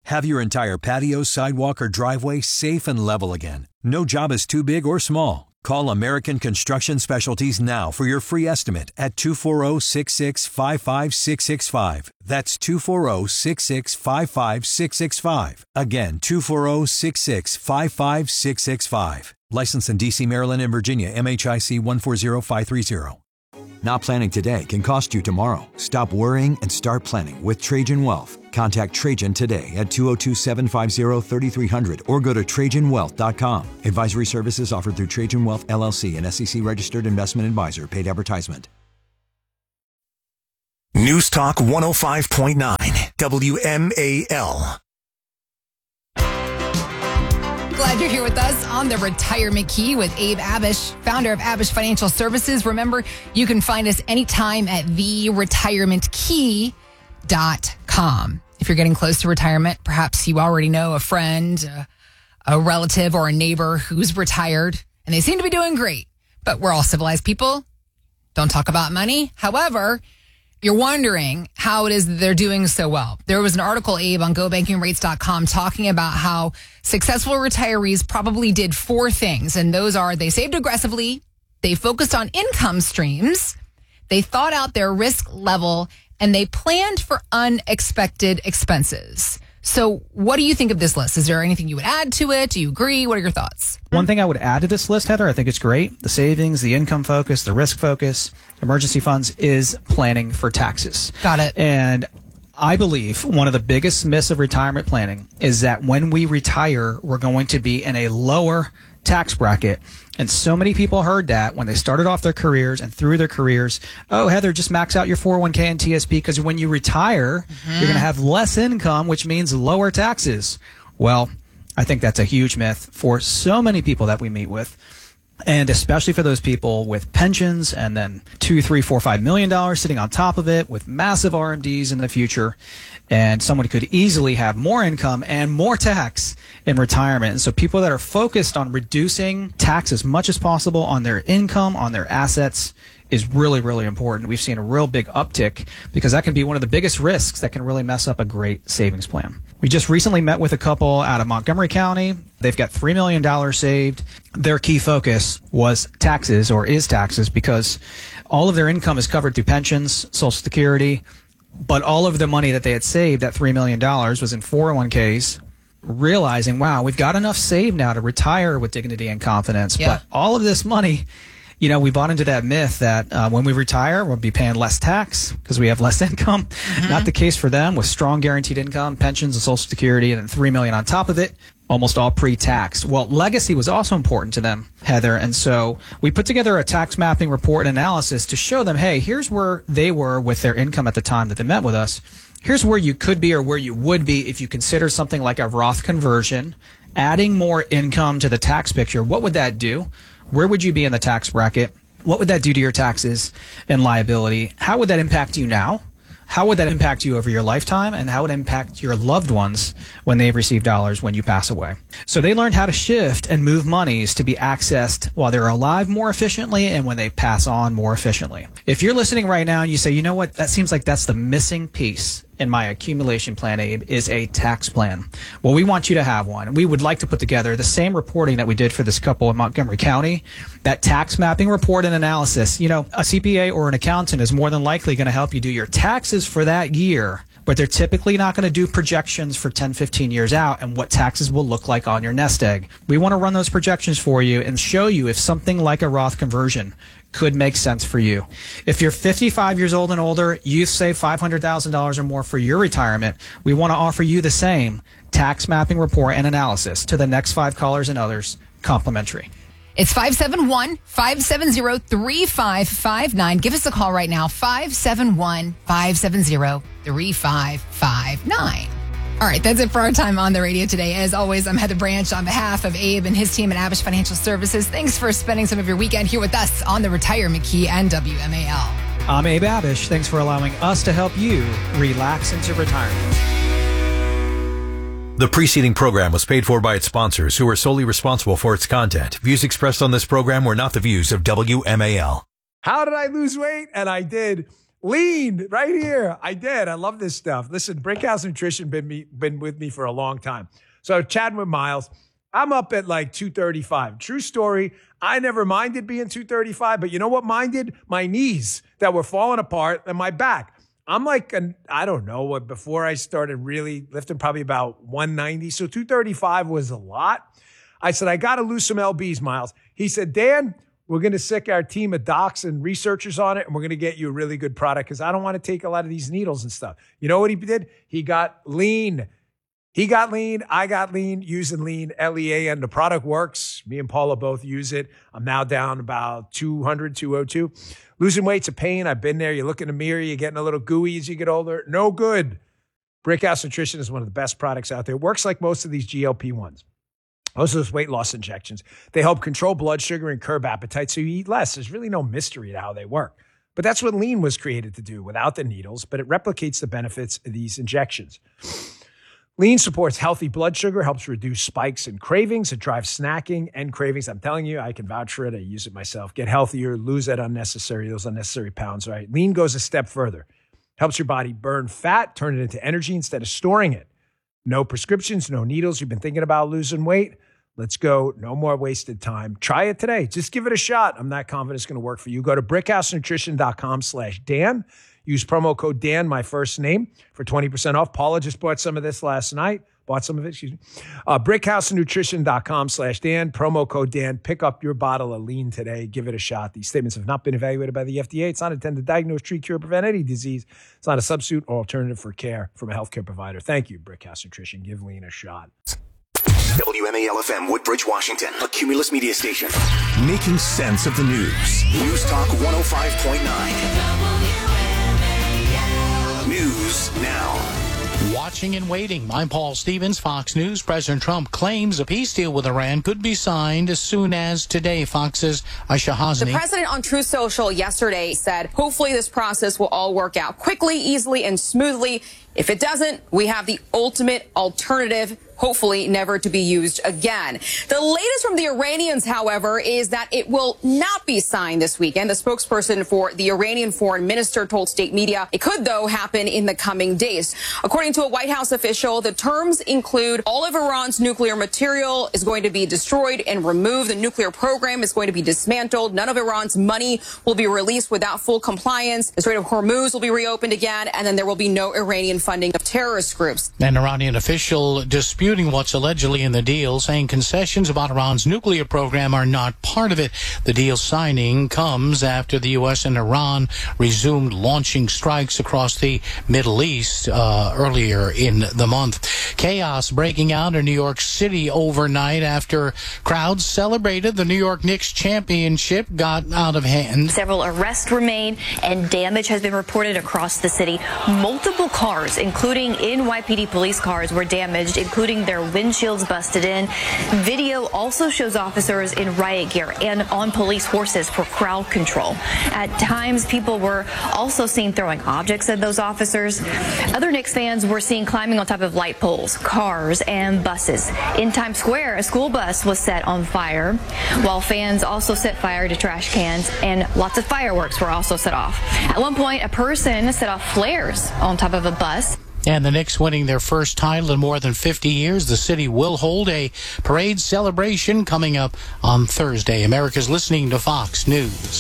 Have your entire patio, sidewalk, or driveway safe and level again. No job is too big or small. Call American Construction Specialties now for your free estimate at two four zero, six six five five, six six five. That's two four zero, six six five five, six six five. Again, two four zero, six six five five, six six five. Licensed in D C, Maryland, and Virginia, M H I C one four zero five three zero. Not planning today can cost you tomorrow. Stop worrying and start planning with Trajan Wealth. Contact Trajan today at two oh two, seven five zero, three three zero zero or go to trajan wealth dot com. Advisory services offered through Trajan Wealth, L L C, an S E C-registered investment advisor. Paid advertisement. News Talk one oh five point nine, W M A L. Glad you're here with us on the Retirement Key with Abe Abish, founder of Abish Financial Services. Remember, you can find us anytime at the retirement key dot com. If you're getting close to retirement, perhaps you already know a friend, a, a relative, or a neighbor who's retired, and they seem to be doing great. But we're all civilized people. Don't talk about money. However, you're wondering how it is that they're doing so well. There was an article, Abe, on go banking rates dot com talking about how successful retirees probably did four things. And those are they saved aggressively, they focused on income streams, they thought out their risk level, and they planned for unexpected expenses. So what do you think of this list? Is there anything you would add to it? Do you agree? What are your thoughts? One thing I would add to this list, Heather, I think it's great. The savings, the income focus, the risk focus, emergency funds is planning for taxes. Got it. And I believe one of the biggest myths of retirement planning is that when we retire, we're going to be in a lower tax bracket. And so many people heard that when they started off their careers and through their careers. Oh, Heather, just max out your four oh one k and T S P because when you retire, mm-hmm. you're going to have less income, which means lower taxes. Well, I think that's a huge myth for so many people that we meet with. And especially for those people with pensions and then two, three, four, five million dollars sitting on top of it with massive R M Ds in the future. And someone could easily have more income and more tax in retirement. And so people that are focused on reducing tax as much as possible on their income, on their assets, is really, really important. We've seen a real big uptick because that can be one of the biggest risks that can really mess up a great savings plan. We just recently met with a couple out of Montgomery County. They've got three million dollars saved. Their key focus was taxes, or is taxes, because all of their income is covered through pensions, Social Security, but all of the money that they had saved, that three million dollars, was in four oh one k's, realizing, wow, we've got enough saved now to retire with dignity and confidence. Yeah. But all of this money, you know, we bought into that myth that uh, when we retire, we'll be paying less tax because we have less income. Mm-hmm. Not the case for them, with strong guaranteed income, pensions, and Social Security, and then three million dollars on top of it, almost all pre-tax. Well, legacy was also important to them, Heather, and so we put together a tax mapping report and analysis to show them, hey, here's where they were with their income at the time that they met with us. Here's where you could be or where you would be if you consider something like a Roth conversion, adding more income to the tax picture. What would that do? Where would you be in the tax bracket? What would that do to your taxes and liability? How would that impact you now? How would that impact you over your lifetime? And how would it impact your loved ones when they receive dollars when you pass away? So they learned how to shift and move monies to be accessed while they're alive more efficiently and when they pass on more efficiently. If you're listening right now and you say, you know what, that seems like that's the missing piece in my accumulation plan, Abe, is a tax plan. Well, we want you to have one. We would like to put together the same reporting that we did for this couple in Montgomery County, that tax mapping report and analysis. You know, a C P A or an accountant is more than likely going to help you do your taxes for that year, but they're typically not going to do projections for ten, fifteen years out and what taxes will look like on your nest egg. We want to run those projections for you and show you if something like a Roth conversion could make sense for you. If you're fifty-five years old and older, you've saved five hundred thousand dollars or more for your retirement, we want to offer you the same tax mapping report and analysis to the next five callers and others, complimentary. It's five seven one, five seven zero, three five five nine. Give us a call right now, five seven one, five seven zero, three five five nine. All right, that's it for our time on the radio today. As always, I'm Heather Branch on behalf of Abe and his team at Abish Financial Services. Thanks for spending some of your weekend here with us on the Retirement Key and W M A L. I'm Abe Abish. Thanks for allowing us to help you relax into retirement. The preceding program was paid for by its sponsors, who are solely responsible for its content. Views expressed on this program were not the views of W M A L. How did I lose weight? And I did. Lean right here. I did. I love this stuff. Listen, Brickhouse Nutrition been me been with me for a long time. So chatting with Miles, I'm up at like two thirty-five. True story. I never minded being two thirty-five, but you know what minded? My knees that were falling apart and my back. I'm like, an, I don't know what, before I started really lifting, probably about one ninety. So two thirty-five was a lot. I said, I got to lose some L Bs, Miles. He said, Dan, we're going to sick our team of docs and researchers on it, and we're going to get you a really good product because I don't want to take a lot of these needles and stuff. You know what he did? He got lean. He got lean. I got lean using lean, L E A N. The product works. Me and Paula both use it. I'm now down about two hundred, two oh two. Losing weight's a pain. I've been there. You look in the mirror, you're getting a little gooey as you get older. No good. Brickhouse Nutrition is one of the best products out there. It works like most of these G L P ones. Most of those weight loss injections. They help control blood sugar and curb appetite so you eat less. There's really no mystery to how they work. But that's what lean was created to do without the needles, but it replicates the benefits of these injections. Lean supports healthy blood sugar, helps reduce spikes and cravings. It drives snacking and cravings. I'm telling you, I can vouch for it. I use it myself. Get healthier, lose that unnecessary, those unnecessary pounds, right? Lean goes a step further. Helps your body burn fat, turn it into energy instead of storing it. No prescriptions, no needles. You've been thinking about losing weight? Let's go. No more wasted time. Try it today. Just give it a shot. I'm not confident it's going to work for you. Go to brickhousenutrition.com slash Dan. Use promo code Dan, my first name, for twenty percent off. Paula just bought some of this last night. Bought some of it, excuse me. Uh, brickhousenutrition.com slash Dan. Promo code Dan. Pick up your bottle of lean today. Give it a shot. These statements have not been evaluated by the F D A. It's not intended to diagnose, treat, cure, prevent any disease. It's not a substitute or alternative for care from a healthcare provider. Thank you, Brickhouse Nutrition. Give lean a shot. W M A L F M, Woodbridge, Washington, a Cumulus media station. Making sense of the news. News Talk one oh five point nine. News now. Watching and waiting. I'm Paul Stevens, Fox News. President Trump claims a peace deal with Iran could be signed as soon as today. Fox's Aisha Hasni. The president on Truth Social yesterday said, hopefully this process will all work out quickly, easily, and smoothly. If it doesn't, we have the ultimate alternative, hopefully never to be used again. The latest from the Iranians, however, is that it will not be signed this weekend. The spokesperson for the Iranian foreign minister told state media it could, though, happen in the coming days. According to a White House official, the terms include all of Iran's nuclear material is going to be destroyed and removed. The nuclear program is going to be dismantled. None of Iran's money will be released without full compliance. The Strait of Hormuz will be reopened again, and then there will be no Iranian funding of terrorist groups. An Iranian official disputing what's allegedly in the deal, saying concessions about Iran's nuclear program are not part of it. The deal signing comes after the U S and Iran resumed launching strikes across the Middle East uh, earlier in the month. Chaos breaking out in New York City overnight after crowds celebrated the New York Knicks championship got out of hand. Several arrests were made and damage has been reported across the city. Multiple cars, including N Y P D police cars, were damaged, including their windshields busted in. Video also shows officers in riot gear and on police horses for crowd control. At times, people were also seen throwing objects at those officers. Other Knicks fans were seen climbing on top of light poles, cars, and buses. In Times Square, a school bus was set on fire, while fans also set fire to trash cans, and lots of fireworks were also set off. At one point, a person set off flares on top of a bus. And the Knicks winning their first title in more than fifty years. The city will hold a parade celebration coming up on Thursday. America's listening to Fox News.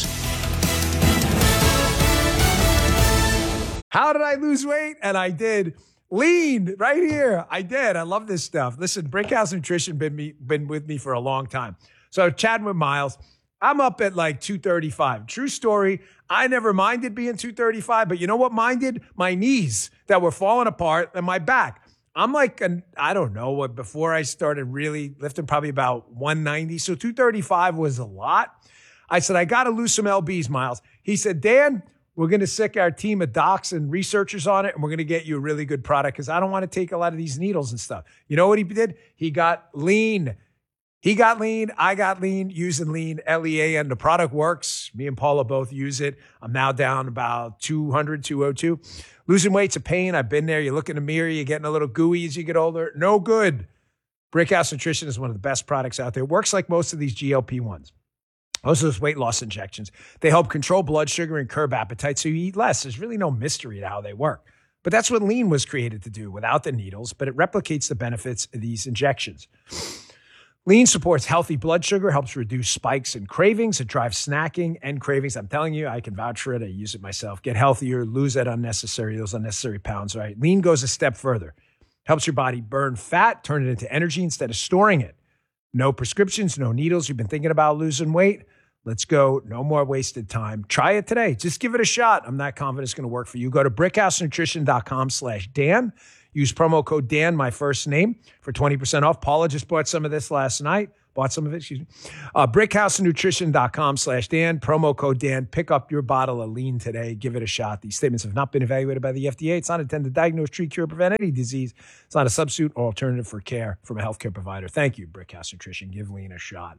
How did I lose weight? And I did. Lean right here. I did. I love this stuff. Listen, Brickhouse Nutrition been me been with me for a long time. So chatting with Miles, I'm up at like two thirty-five. True story. I never minded being two thirty-five, but you know what minded? My knees that were falling apart and my back. I'm like, an, I don't know what, before I started really lifting, probably about one ninety. So two thirty-five was a lot. I said, I got to lose some L Bs, Miles. He said, Dan, we're going to sick our team of docs and researchers on it, and we're going to get you a really good product because I don't want to take a lot of these needles and stuff. You know what he did? He got lean. He got lean. I got lean using lean, L E A N. The product works. Me and Paula both use it. I'm now down about two hundred, two oh two. Losing weight's a pain. I've been there. You look in the mirror, you're getting a little gooey as you get older. No good. Brickhouse Nutrition is one of the best products out there. It works like most of these G L P ones. Those are those weight loss injections. They help control blood sugar and curb appetite, so you eat less. There's really no mystery to how they work. But that's what Lean was created to do without the needles, but it replicates the benefits of these injections. Lean supports healthy blood sugar, helps reduce spikes and cravings. It drives snacking and cravings. I'm telling you, I can vouch for it. I use it myself. Get healthier, lose that unnecessary, those unnecessary pounds, right? Lean goes a step further. Helps your body burn fat, turn it into energy instead of storing it. No prescriptions, no needles. You've been thinking about losing weight? Let's go. No more wasted time. Try it today. Just give it a shot. I'm not confident it's going to work for you. Go to brickhousenutrition.com slash Dan. Use promo code Dan, my first name, for twenty percent off. Paula just bought some of this last night. Bought some of it, excuse me. Uh, brickhousenutrition.com slash Dan. Promo code Dan. Pick up your bottle of Lean today. Give it a shot. These statements have not been evaluated by the F D A. It's not intended to diagnose, treat, cure, prevent any disease. It's not a substitute or alternative for care from a healthcare provider. Thank you, Brickhouse Nutrition. Give Lean a shot.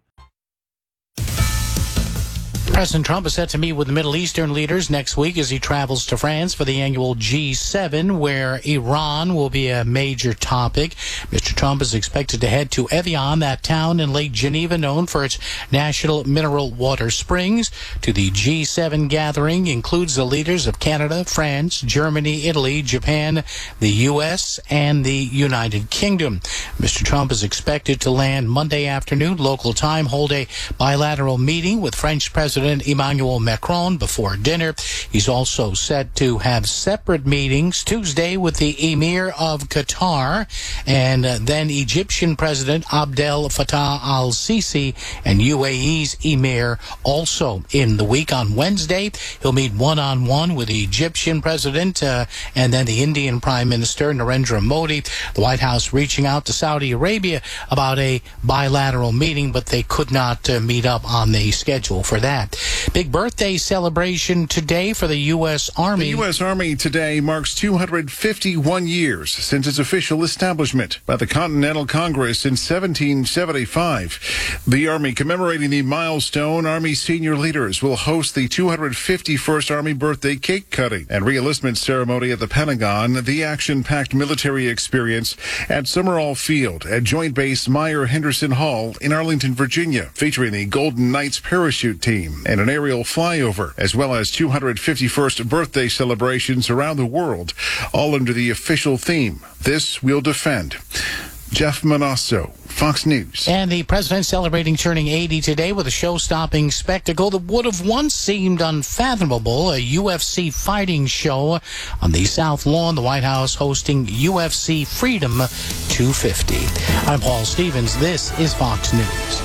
President Trump is set to meet with Middle Eastern leaders next week as he travels to France for the annual G seven, where Iran will be a major topic. Mister Trump is expected to head to Evian, that town in Lake Geneva known for its natural mineral water springs. To the G seven gathering includes the leaders of Canada, France, Germany, Italy, Japan, the U S, and the United Kingdom. Mister Trump is expected to land Monday afternoon, local time, hold a bilateral meeting with French President Emmanuel Macron before dinner. He's also set to have separate meetings Tuesday with the Emir of Qatar and uh, then Egyptian President Abdel Fattah al-Sisi and U A E's Emir also in the week. On Wednesday, he'll meet one-on-one with the Egyptian President uh, and then the Indian Prime Minister Narendra Modi. The White House reaching out to Saudi Arabia about a bilateral meeting, but they could not uh, meet up on the schedule for that. Big birthday celebration today for the U S. Army. The U S. Army today marks two hundred fifty-one years since its official establishment by the Continental Congress in seventeen seventy-five. The Army commemorating the milestone, Army senior leaders will host the two hundred fifty-first Army birthday cake cutting and reenlistment ceremony at the Pentagon, the action-packed military experience at Summerall Field at Joint Base Meyer-Henderson Hall in Arlington, Virginia, featuring the Golden Knights parachute team and an aerial flyover, as well as two hundred fifty-first birthday celebrations around the world, all under the official theme, This We'll Defend. Jeff Manasso, Fox News. And the president celebrating turning eighty today with a show-stopping spectacle that would have once seemed unfathomable, a U F C fighting show on the South Lawn, the White House hosting U F C Freedom two fifty. I'm Paul Stevens. This is Fox News.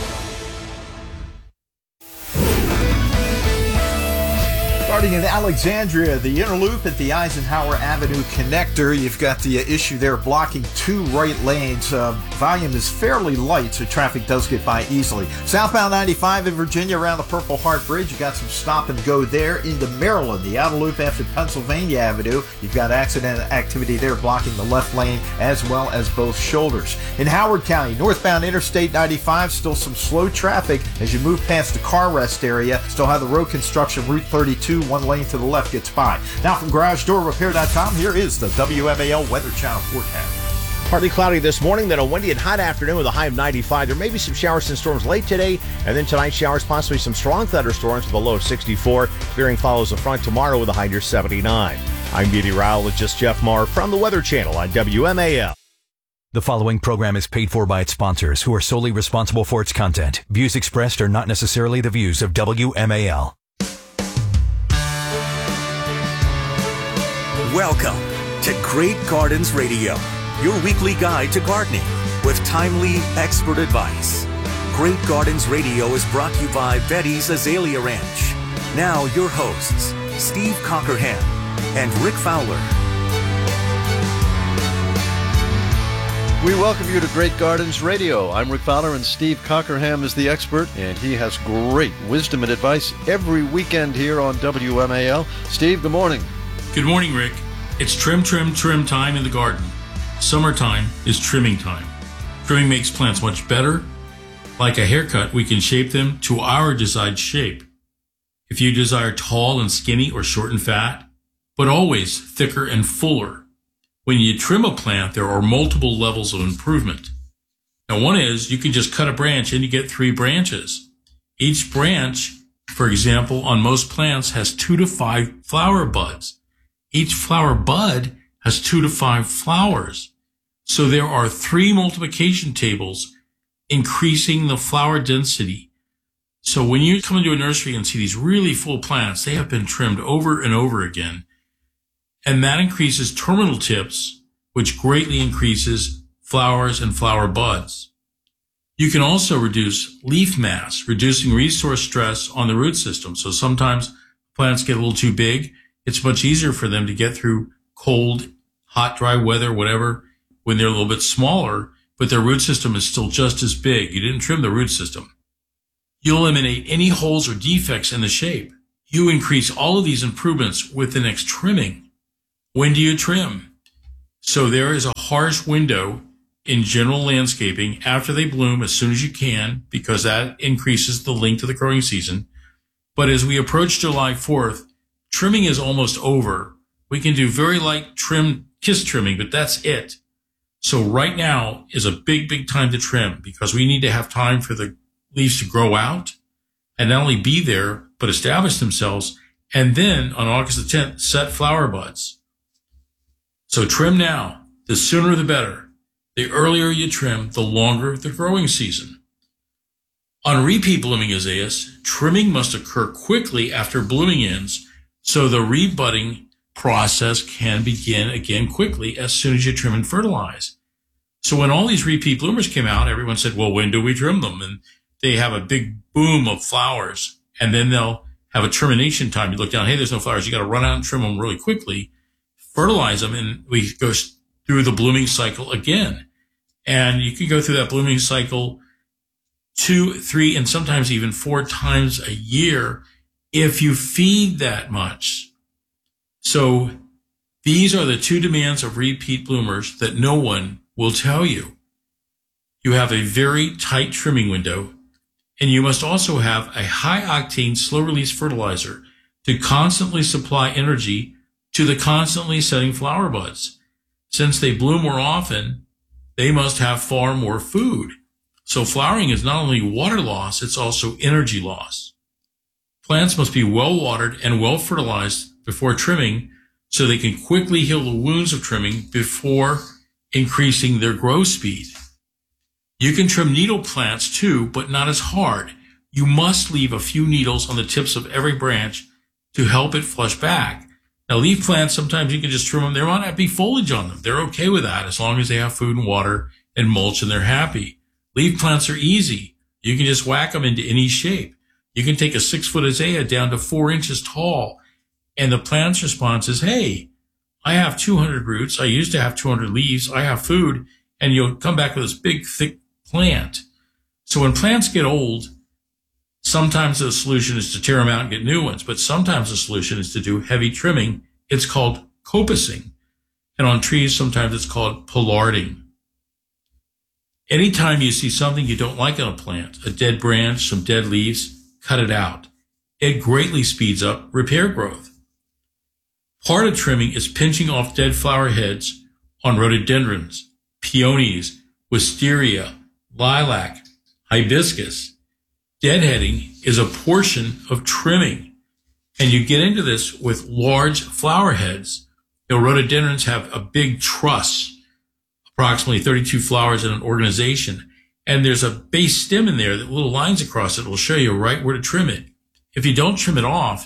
Starting in Alexandria, the inner loop at the Eisenhower Avenue connector. You've got the uh, issue there blocking two right lanes. Uh, volume is fairly light, so traffic does get by easily. Southbound ninety-five in Virginia around the Purple Heart Bridge. You got some stop and go there. Into Maryland, the outer loop after Pennsylvania Avenue. You've got accident activity there blocking the left lane as well as both shoulders. In Howard County, northbound Interstate ninety-five, still some slow traffic as you move past the car rest area. Still have the road construction, Route thirty-two. One lane to the left gets by. Now from Garage Door Repair dot com, here is the W M A L Weather Channel forecast. Partly cloudy this morning, then a windy and hot afternoon with a high of ninety-five. There may be some showers and storms late today, and then tonight showers, possibly some strong thunderstorms with a low of sixty-four. Clearing follows the front tomorrow with a high near seventy-nine. I'm meteorologist Jeff Marr from the Weather Channel on W M A L. The following program is paid for by its sponsors, who are solely responsible for its content. Views expressed are not necessarily the views of W M A L. Welcome to Great Gardens Radio, your weekly guide to gardening with timely, expert advice. Great Gardens Radio is brought to you by Betty's Azalea Ranch. Now your hosts, Steve Cockerham and Rick Fowler. We welcome you to Great Gardens Radio. I'm Rick Fowler, and Steve Cockerham is the expert, and he has great wisdom and advice every weekend here on W M A L. Steve, good morning. Good morning, Rick. It's trim, trim, trim time in the garden. Summertime is trimming time. Trimming makes plants much better. Like a haircut, we can shape them to our desired shape. If you desire tall and skinny or short and fat, but always thicker and fuller, when you trim a plant, there are multiple levels of improvement. Now, one is you can just cut a branch and you get three branches. Each branch, for example, on most plants has two to five flower buds. Each flower bud has two to five flowers. So there are three multiplication tables increasing the flower density. So when you come into a nursery and see these really full plants, they have been trimmed over and over again. And that increases terminal tips, which greatly increases flowers and flower buds. You can also reduce leaf mass, reducing resource stress on the root system. So sometimes plants get a little too big. It's much easier for them to get through cold, hot, dry weather, whatever, when they're a little bit smaller, but their root system is still just as big. You didn't trim the root system. You eliminate any holes or defects in the shape. You increase all of these improvements with the next trimming. When do you trim? So there is a harsh window in general landscaping after they bloom as soon as you can, because that increases the length of the growing season. But as we approach July fourth, trimming is almost over. We can do very light trim, kiss trimming, but that's it. So right now is a big, big time to trim, because we need to have time for the leaves to grow out and not only be there, but establish themselves. And then on August the tenth, set flower buds. So trim now. The sooner the better. The earlier you trim, the longer the growing season. On repeat blooming azaleas, trimming must occur quickly after blooming ends, so the rebudding process can begin again quickly as soon as you trim and fertilize. So when all these repeat bloomers came out, everyone said, well, when do we trim them? And they have a big boom of flowers, and then they'll have a termination time. You look down, hey, there's no flowers. You got to run out and trim them really quickly, fertilize them, and we go through the blooming cycle again. And you can go through that blooming cycle two, three, and sometimes even four times a year if you feed that much. So these are the two demands of repeat bloomers that no one will tell you. You have a very tight trimming window, and you must also have a high-octane, slow-release fertilizer to constantly supply energy to the constantly setting flower buds. Since they bloom more often, they must have far more food. So flowering is not only water loss, it's also energy loss. Plants must be well watered and well fertilized before trimming so they can quickly heal the wounds of trimming before increasing their growth speed. You can trim needle plants too, but not as hard. You must leave a few needles on the tips of every branch to help it flush back. Now, leaf plants, sometimes you can just trim them. There might not be foliage on them. They're okay with that as long as they have food and water and mulch and they're happy. Leaf plants are easy. You can just whack them into any shape. You can take a six-foot azalea down to four inches tall, and the plant's response is, hey, I have two hundred roots. I used to have two hundred leaves. I have food. And you'll come back with this big, thick plant. So when plants get old, sometimes the solution is to tear them out and get new ones, but sometimes the solution is to do heavy trimming. It's called coppicing. And on trees, sometimes it's called pollarding. Anytime you see something you don't like on a plant, a dead branch, some dead leaves, cut it out. It greatly speeds up repair growth. Part of trimming is pinching off dead flower heads on rhododendrons, peonies, wisteria, lilac, hibiscus. Deadheading is a portion of trimming, and you get into this with large flower heads. You know, rhododendrons have a big truss, approximately thirty-two flowers in an organization, and there's a base stem in there that little lines across it will show you right where to trim it. If you don't trim it off,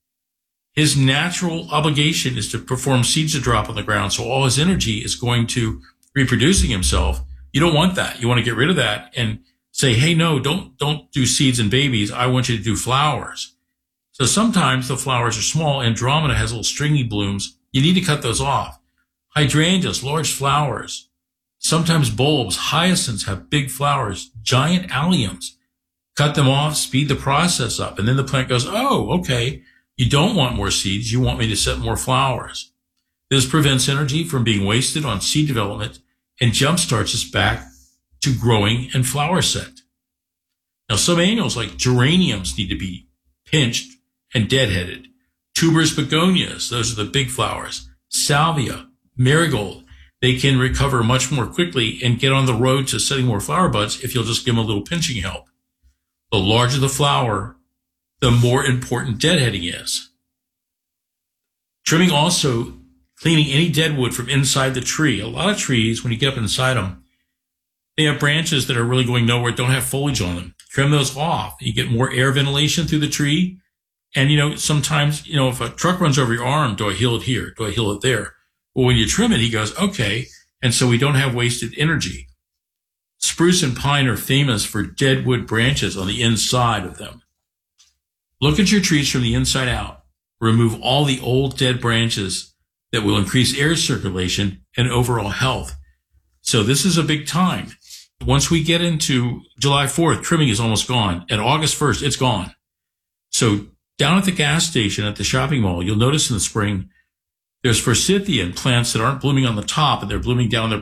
his natural obligation is to perform seeds to drop on the ground, so all his energy is going to reproducing himself. You don't want that. You want to get rid of that and say, hey, no, don't, don't do seeds and babies. I want you to do flowers. So sometimes the flowers are small. Andromeda has little stringy blooms. You need to cut those off. Hydrangeas, large flowers. Sometimes bulbs, hyacinths have big flowers, giant alliums. Cut them off, speed the process up. And then the plant goes, oh, okay, you don't want more seeds. You want me to set more flowers. This prevents energy from being wasted on seed development and jumpstarts us back to growing and flower set. Now, some annuals like geraniums need to be pinched and deadheaded. Tuberous begonias, those are the big flowers. Salvia, marigold, they can recover much more quickly and get on the road to setting more flower buds if you'll just give them a little pinching help. the larger the flower, the more important deadheading is. Trimming also cleaning any dead wood from inside the tree. A lot of trees, when you get up inside them, they have branches that are really going nowhere, don't have foliage on them. Trim those off. You get more air ventilation through the tree. And, you know, sometimes, you know, if a truck runs over your arm, do I heal it here? Do I heal it there? Well, when you trim it, he goes, okay. And so we don't have wasted energy. Spruce and pine are famous for dead wood branches on the inside of them. Look at your trees from the inside out. Remove all the old dead branches that will increase air circulation and overall health. So this is a big time. Once we get into July fourth, trimming is almost gone. At August first, it's gone. So down at the gas station at the shopping mall, you'll notice in the spring, there's forsythia plants that aren't blooming on the top and they're blooming down the